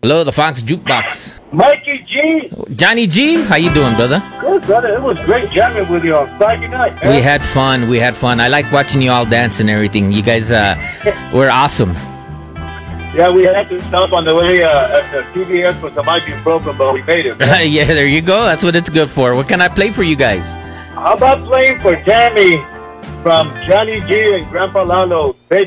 Hello, the Fox Jukebox. Mikey G. Johnny G, how you doing, brother? Good, brother. It was great jamming with you on Friday night, man. We had fun. We had fun. I like watching you all dance and everything. You guys were awesome. Yeah, we had to stop on the way at the TBS for some ice program, but we made it. Yeah, there you go. That's what it's good for. What can I play for you guys? How about playing for Tammy from Johnny G and Grandpa Lalo?